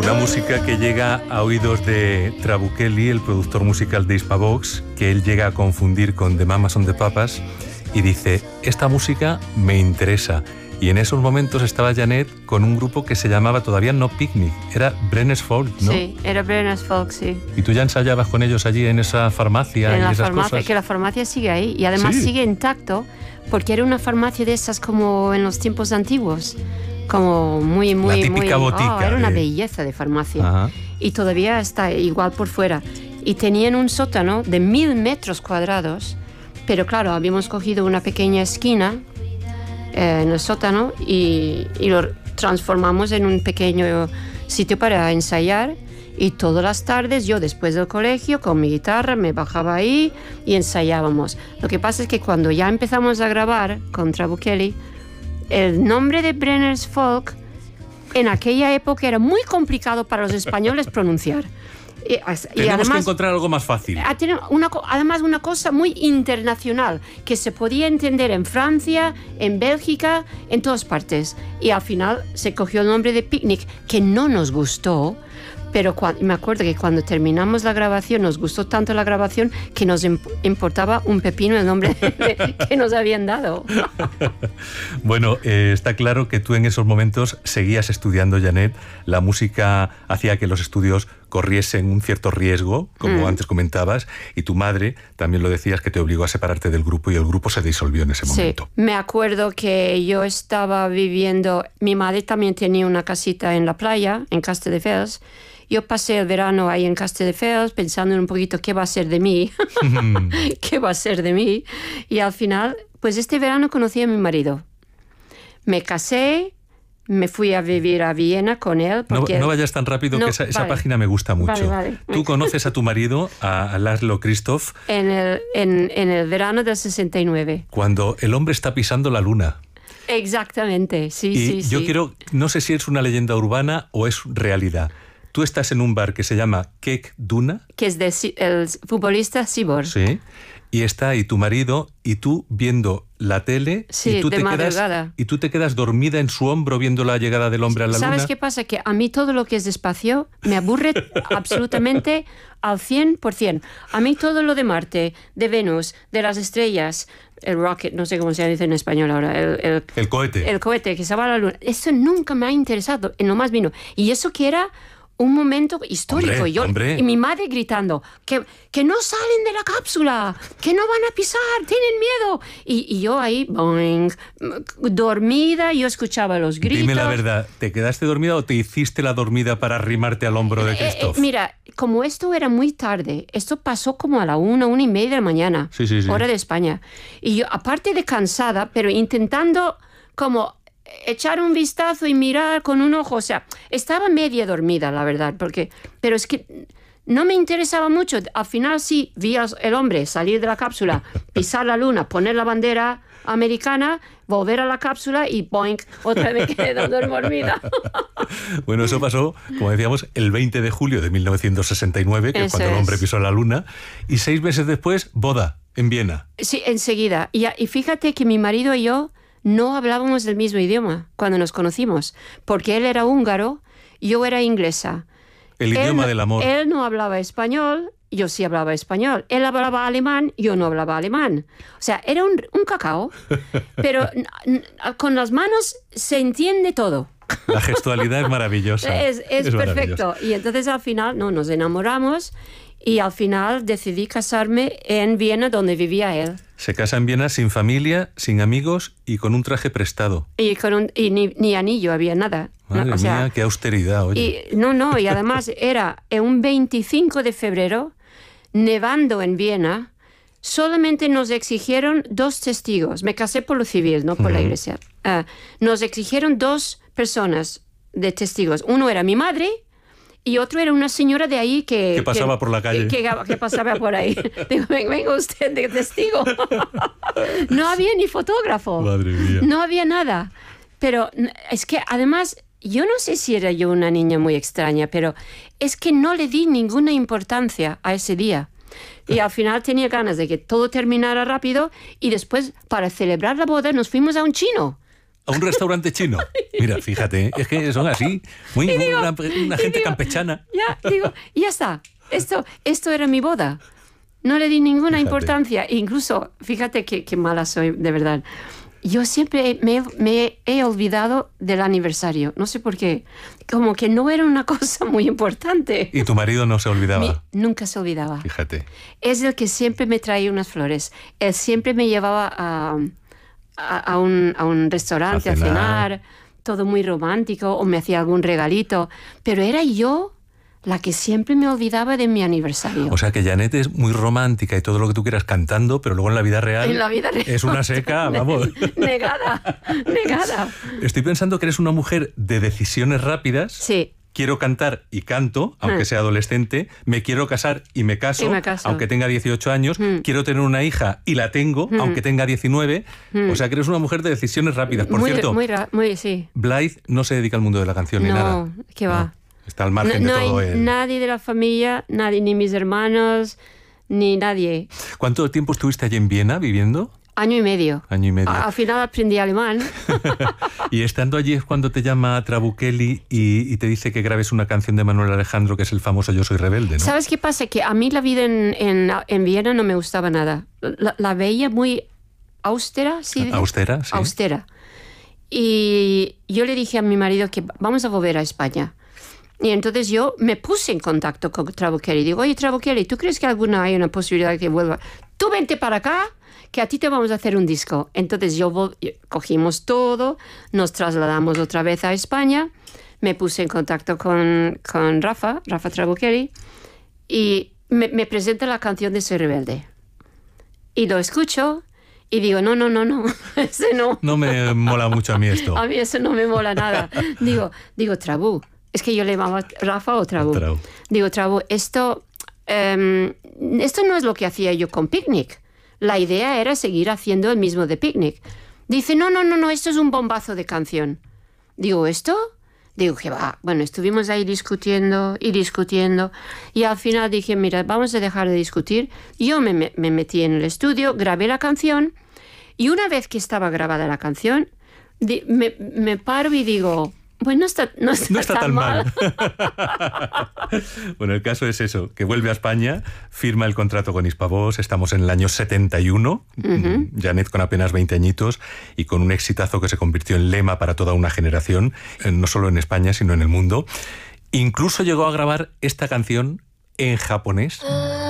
Una música que llega a oídos de Trabuchelli, el productor musical de Hispavox, que él llega a confundir con The Mamas and the Papas, y dice, esta música me interesa. Y en esos momentos estaba Janet con un grupo que se llamaba todavía no Picnic, era Brenner's Folk, ¿no? Sí, era Brenner's Folk, sí. ¿Y tú ya ensayabas con ellos allí en esa farmacia en y la esas farmacia, cosas? Que la farmacia sigue ahí y además sigue intacto porque era una farmacia de esas como en los tiempos antiguos, como muy... La típica botica. Era una belleza de farmacia. Ajá. Y todavía está igual por fuera. Y tenían un sótano de 1000 metros cuadrados, pero claro, habíamos cogido una pequeña esquina en el sótano y lo transformamos en un pequeño sitio para ensayar, y todas las tardes yo después del colegio con mi guitarra me bajaba ahí y ensayábamos. Lo que pasa es que cuando ya empezamos a grabar con Trabuchelli, el nombre de Brenner's Folk en aquella época era muy complicado para los españoles pronunciar. Tenemos además, que encontrar algo más fácil. Además, una cosa muy internacional que se podía entender en Francia, en Bélgica, en todas partes. Y al final se cogió el nombre de Picnic, que no nos gustó. Pero me acuerdo que cuando terminamos la grabación, nos gustó tanto la grabación que nos importaba un pepino el nombre que nos habían dado. Bueno, está claro que tú en esos momentos seguías estudiando, Janet. La música hacía que los estudios corriesen un cierto riesgo, como antes comentabas, y tu madre, también lo decías, que te obligó a separarte del grupo y el grupo se disolvió en ese momento. Sí, me acuerdo que yo estaba viviendo, mi madre también tenía una casita en la playa, en Castelldefels. Yo pasé el verano ahí en Castelldefels pensando en un poquito qué va a ser de mí, qué va a ser de mí. Y al final, pues este verano conocí a mi marido. Me casé, me fui a vivir a Viena con él. Porque no vayas tan rápido, que esa página me gusta mucho. Vale. Tú conoces a tu marido, a Laszlo Christoph. En el verano del 69. Cuando el hombre está pisando la luna. Exactamente, sí. Yo quiero, no sé si es una leyenda urbana o es realidad. Tú estás en un bar que se llama Kek Duna. Que es el futbolista Sibor. Sí. Y está ahí tu marido y tú viendo la tele. Sí, y tú de madrugada. Y tú te quedas dormida en su hombro viendo la llegada del hombre a la luna. ¿Sabes qué pasa? Que a mí todo lo que es despacio me aburre absolutamente al 100%. A mí todo lo de Marte, de Venus, de las estrellas, el rocket, no sé cómo se dice en español ahora, el cohete. El cohete que se va a la luna. Eso nunca me ha interesado, en lo más mínimo. Y eso que era un momento histórico. Y mi madre gritando que no salen de la cápsula, que no van a pisar, tienen miedo. Y yo ahí, boing, dormida, yo escuchaba los gritos. Dime la verdad, ¿te quedaste dormida o te hiciste la dormida para arrimarte al hombro de Christoph? Mira, como esto era muy tarde, esto pasó como a la 1:30 de la mañana, sí. hora de España. Y yo, aparte de cansada, pero intentando como echar un vistazo y mirar con un ojo, o sea, estaba media dormida, la verdad, pero es que no me interesaba mucho. Al final sí vi el hombre salir de la cápsula, pisar la luna, poner la bandera americana, volver a la cápsula y boink, otra vez me quedé dormida. Bueno, eso pasó, como decíamos, el 20 de julio de 1969, que es cuando el hombre pisó la luna, y 6 meses después, boda en Viena. Sí, enseguida. Y fíjate que mi marido y yo no hablábamos el mismo idioma cuando nos conocimos, porque él era húngaro, yo era inglesa. El idioma del amor. Él no hablaba español, yo sí hablaba español. Él hablaba alemán, yo no hablaba alemán. O sea, era un cacao, pero con las manos se entiende todo. La gestualidad es maravillosa. Es perfecto. Y entonces al final nos enamoramos y al final decidí casarme en Viena, donde vivía él. Se casa en Viena sin familia, sin amigos y con un traje prestado. Y ni anillo había, nada. Madre mía, qué austeridad, oye. Y además era un 25 de febrero, nevando en Viena. Solamente nos exigieron 2 testigos. Me casé por lo civil, no por la iglesia. Nos exigieron 2 personas de testigos. Uno era mi madre y otro era una señora de ahí que pasaba por la calle. Que pasaba por ahí. Digo, venga usted de testigo. No había ni fotógrafo. Madre mía. No había nada. Pero es que además, yo no sé si era yo una niña muy extraña, pero es que no le di ninguna importancia a ese día. Y al final tenía ganas de que todo terminara rápido y después, para celebrar la boda, nos fuimos a un chino. a un restaurante chino. Mira, fíjate, es que son así, una gente campechana. Ya está. Esto era mi boda. No le di ninguna importancia. Incluso, fíjate qué mala soy, de verdad. Yo siempre me he olvidado del aniversario. No sé por qué. Como que no era una cosa muy importante. ¿Y tu marido no se olvidaba? Nunca se olvidaba. Fíjate. Es el que siempre me traía unas flores. Él siempre me llevaba a un restaurante a cenar. Todo muy romántico. O me hacía algún regalito. Pero era yo la que siempre me olvidaba de mi aniversario. O sea que Janet es muy romántica y todo lo que tú quieras cantando, pero luego en la vida real, es una seca, vamos. Negada. Estoy pensando que eres una mujer de decisiones rápidas. Sí. Quiero cantar y canto, aunque sea adolescente. Me quiero casar y me caso, aunque tenga 18 años. Quiero tener una hija y la tengo, aunque tenga 19. O sea que eres una mujer de decisiones rápidas. Por cierto, sí. Blythe no se dedica al mundo de la canción ni nada. No, ¿qué va? No. Está al margen de todo. No hay nadie de la familia, nadie, ni mis hermanos, ni nadie. ¿Cuánto tiempo estuviste allí en Viena viviendo? Año y medio. Al final aprendí alemán. Y estando allí es cuando te llama Trabuchelli y te dice que grabes una canción de Manuel Alejandro, que es el famoso Yo soy rebelde, ¿no? ¿Sabes qué pasa? Que a mí la vida en Viena no me gustaba nada. La veía muy austera, ¿sí? Austera, sí. Austera. Y yo le dije a mi marido que vamos a volver a España. Y entonces yo me puse en contacto con Trabuchelli. Digo, oye, Trabuchelli, ¿tú crees que hay una posibilidad de que vuelva? Tú vente para acá, que a ti te vamos a hacer un disco. Entonces cogimos todo, nos trasladamos otra vez a España, me puse en contacto con Rafa Trabuchelli, y me presenta la canción de Soy Rebelde. Y lo escucho y digo, no, ese no. No me mola mucho a mí esto. A mí eso no me mola nada. Digo, Trabu. Es que yo le llamaba Rafa o Trabu. Digo, Trabu, esto no es lo que hacía yo con Picnic. La idea era seguir haciendo el mismo de Picnic. Dice, no, esto es un bombazo de canción. Digo, ¿esto? Digo, que va. Bueno, estuvimos ahí discutiendo y al final dije, mira, vamos a dejar de discutir. Yo me metí en el estudio, grabé la canción y una vez que estaba grabada la canción, me paro y digo, pues no está tan mal. Bueno, el caso es eso, que vuelve a España, firma el contrato con Hispavox, estamos en el año 71, Janet con apenas 20 añitos y con un exitazo que se convirtió en lema para toda una generación, no solo en España, sino en el mundo. Incluso llegó a grabar esta canción en japonés.